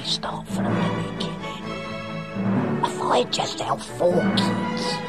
start from the beginning. If I just helped 4 kids